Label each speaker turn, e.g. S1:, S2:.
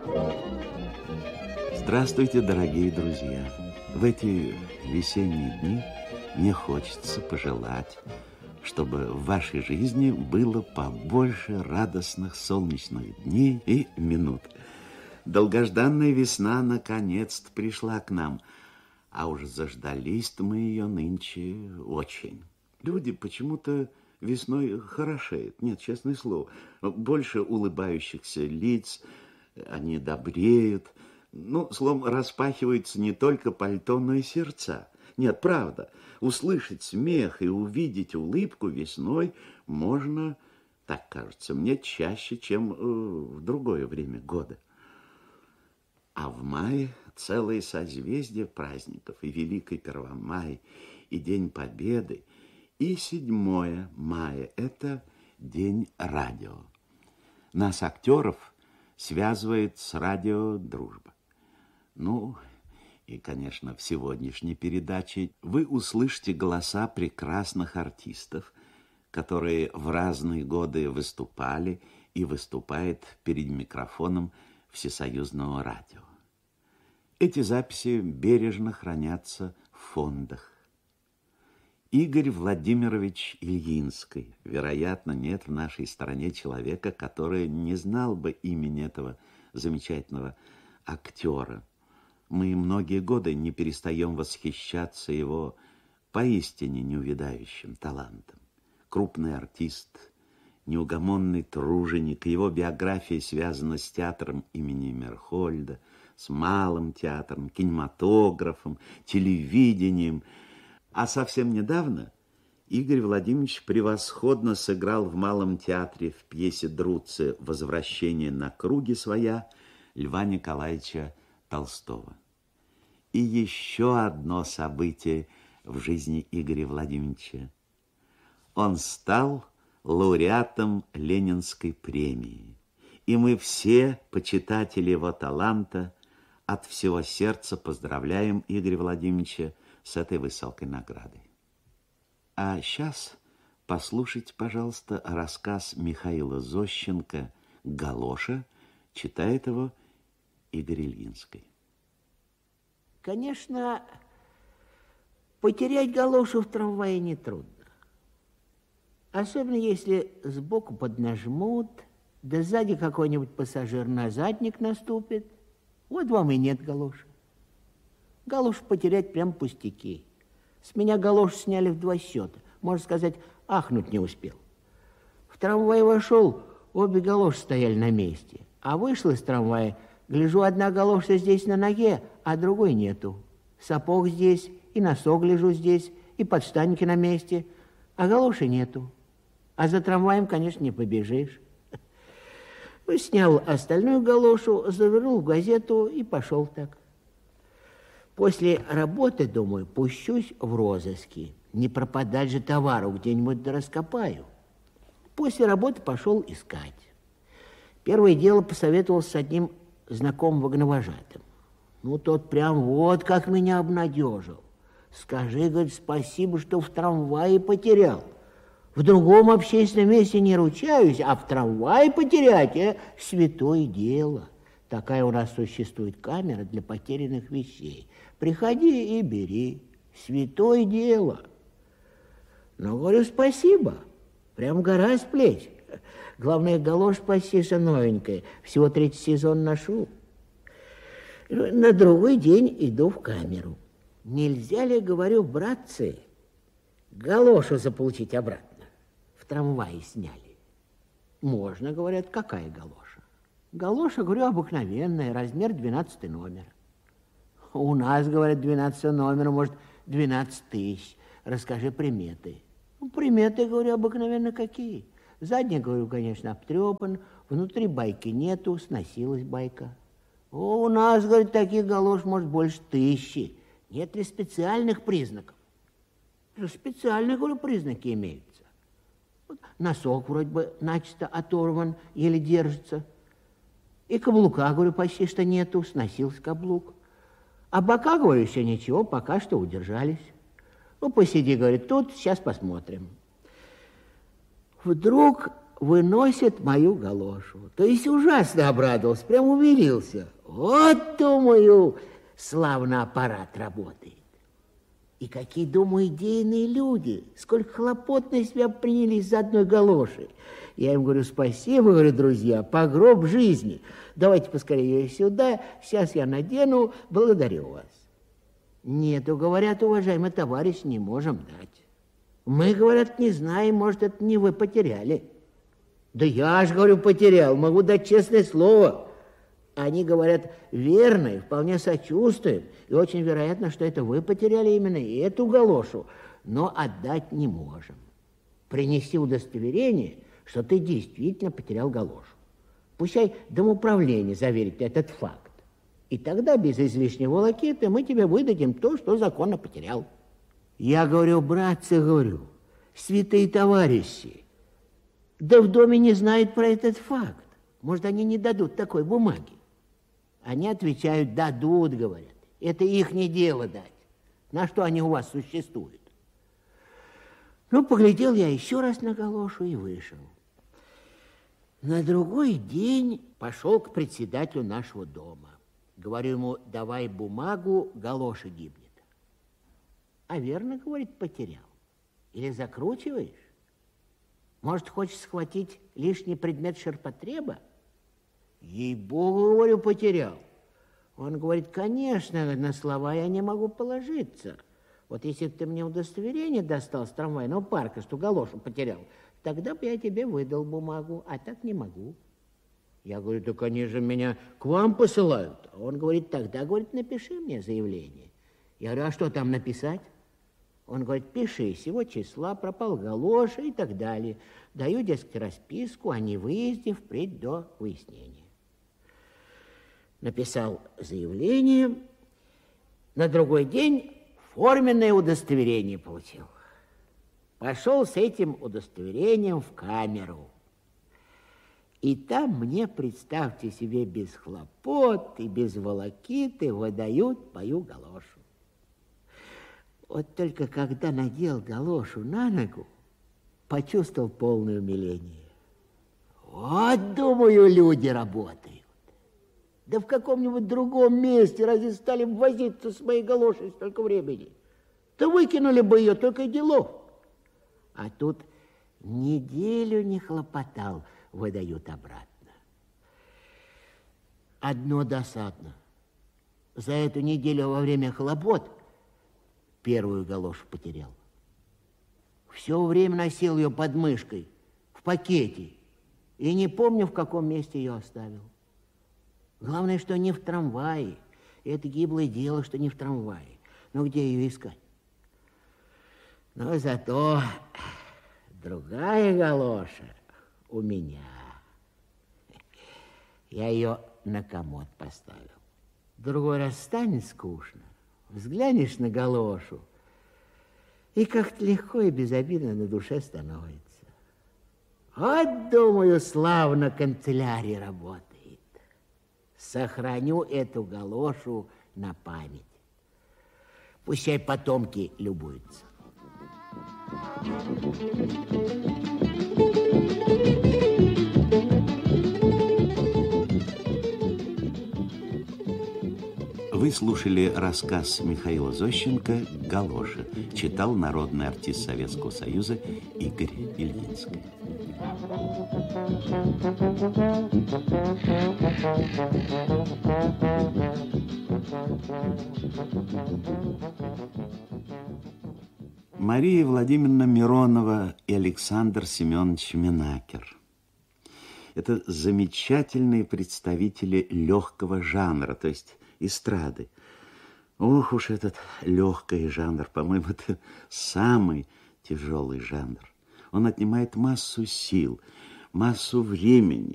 S1: Здравствуйте, дорогие друзья! В эти весенние дни мне хочется пожелать, чтобы в вашей жизни было побольше радостных солнечных дней и минут. Долгожданная весна наконец-то пришла к нам, а уж заждались-то мы ее нынче очень. Люди почему-то весной хорошеют, нет, честное слово, больше улыбающихся лиц, они добреют. Ну, словом, распахиваются не только пальто, но и сердца. Нет, правда, услышать смех и увидеть улыбку весной можно, так кажется мне, чаще, чем в другое время года. А в мае целое созвездие праздников, и Великий Первомай, и День Победы, и 7 мая – это День радио. Нас, актеров, связывает с радио дружба. Ну, и, конечно, в сегодняшней передаче вы услышите голоса прекрасных артистов, которые в разные годы выступали и выступают перед микрофоном Всесоюзного радио. Эти записи бережно хранятся в фондах. Игорь Владимирович Ильинский. Вероятно, нет в нашей стране человека, который не знал бы имени этого замечательного актера. Мы многие годы не перестаем восхищаться его поистине неувядающим талантом. Крупный артист, неугомонный труженик, его биография связана с театром имени Мерхольда, с малым театром, кинематографом, телевидением. А совсем недавно Игорь Владимирович превосходно сыграл в Малом театре в пьесе Друци «Возвращение на круги своя» Льва Николаевича Толстого. И еще одно событие в жизни Игоря Владимировича. Он стал лауреатом Ленинской премии. И мы все, почитатели его таланта, от всего сердца поздравляем Игоря Владимировича с этой высокой наградой. А сейчас послушайте, пожалуйста, рассказ Михаила Зощенко «Галоша». Читает его Игорь Ильинский.
S2: Конечно, потерять галошу в трамвае нетрудно. Особенно если сбоку поднажмут, да сзади какой-нибудь пассажир на задник наступит. Вот вам и нет галоши. Галошу потерять прям пустяки. С меня галошу сняли в 2 счета. Можно сказать, ахнуть не успел. В трамвай вошел, обе галоши стояли на месте. А вышел из трамвая, гляжу, одна галоша здесь на ноге, а другой нету. Сапог здесь, и носок гляжу здесь, и подштанники на месте, а галоши нету. А за трамваем, конечно, не побежишь. Снял остальную галошу, завернул в газету и пошел так. После работы, думаю, пущусь в розыски. Не пропадать же товару, где-нибудь да раскопаю. После работы пошел искать. Первое дело посоветовался с одним знакомым вагоновожатым. Ну, тот прям вот как меня обнадежил. Скажи, говорит, спасибо, что в трамвае потерял. В другом общественном месте не ручаюсь, а в трамвае потерять – святое дело. Такая у нас существует камера для потерянных вещей. Приходи и бери. Святое дело. Ну, говорю, спасибо. Прям гора с плеч. Главное, галоша почти что новенькая. Всего 3-й сезон ношу. На другой день иду в камеру. Нельзя ли, говорю, братцы, галошу заполучить обратно? В трамвае сняли. Можно, говорят, какая галоша? Галоша, говорю, обыкновенная, размер 12 номер. У нас, говорят, 12 номер, может, 12 тысяч. Расскажи приметы. Ну, приметы, говорю, обыкновенно какие? Задний, говорю, конечно, обтрепан, внутри байки нету, сносилась байка. О, у нас, говорит, таких галош, может, больше 1000. Нет ли специальных признаков? Специальные, говорю, признаки имеются. Вот носок вроде бы начисто оторван, еле держится. И каблука, говорю, почти что нету, сносился каблук. А бока, говорю, еще ничего, пока что удержались. Ну, посиди, говорит, тут, сейчас посмотрим. Вдруг выносят мою галошу. То есть ужасно обрадовался, прям умилился. Вот, думаю, славно аппарат работает. И какие, думаю, идейные люди. Сколько хлопот на себя приняли из одной галоши. Я им говорю, спасибо, говорю, друзья, погроб жизни. Давайте поскорее ее сюда, сейчас я надену, благодарю вас. Нету, говорят, уважаемый товарищ, не можем дать. Мы, говорят, не знаем, может, это не вы потеряли. Да я ж, говорю, потерял, могу дать честное слово. Они говорят, верно и вполне сочувствуем. И очень вероятно, что это вы потеряли именно эту галошу, но отдать не можем. Принеси удостоверение, что ты действительно потерял галошу. Пускай домоуправление заверит этот факт. И тогда без излишнего волокиты мы тебе выдадим то, что законно потерял. Я говорю, братцы, говорю, святые товарищи, да в доме не знают про этот факт. Может, они не дадут такой бумаги. Они отвечают, дадут, говорят. Это их не дело дать. На что они у вас существуют? Ну, поглядел я еще раз на галошу и вышел. На другой день пошел к председателю нашего дома. Говорю ему, давай бумагу, галоша гибнет. А верно, говорит, потерял. Или закручиваешь? Может, хочешь схватить лишний предмет ширпотреба? Ей-богу, говорю, потерял. Он говорит, конечно, на слова я не могу положиться. Вот если бы ты мне удостоверение достал с трамвайного парка, что галошу потерял, тогда бы я тебе выдал бумагу, а так не могу. Я говорю, да, конечно, меня к вам посылают. Он говорит, тогда, говорит, напиши мне заявление. Я говорю, а что там написать? Он говорит, пиши, сего числа пропал галоша и так далее. Даю, дескать, расписку о невыезде впредь до выяснения. Написал заявление. На другой день форменное удостоверение получил. Пошел с этим удостоверением в камеру. И там мне, представьте себе, без хлопот и без волокиты выдают мою галошу. Вот только когда надел галошу на ногу, почувствовал полное умиление. Вот, думаю, люди работают. Да в каком-нибудь другом месте разве стали возиться с моей галошей столько времени? Да выкинули бы ее, только и делов. А тут неделю не хлопотал, выдают обратно. Одно досадно. За эту неделю во время хлопот первую галошу потерял. Все время носил ее под мышкой, в пакете, и не помню, в каком месте ее оставил. Главное, что не в трамвае. Это гиблое дело, что не в трамвае. Но где ее искать? Но зато другая галоша у меня. Я ее на комод поставил. Другой раз станет скучно. Взглянешь на галошу, и как-то легко и безобидно на душе становится. Вот, думаю, славно канцелярия работает. Сохраню эту галошу на память. Пущай потомки любуются.
S1: Вы слушали рассказ Михаила Зощенко «Галоша». Читал народный артист Советского Союза Игорь Ильинский. Мария Владимировна Миронова и Александр Семенович Минакер. Это замечательные представители легкого жанра, то есть эстрады. Ох уж этот легкий жанр, по-моему, это самый тяжелый жанр. Он отнимает массу сил, массу времени.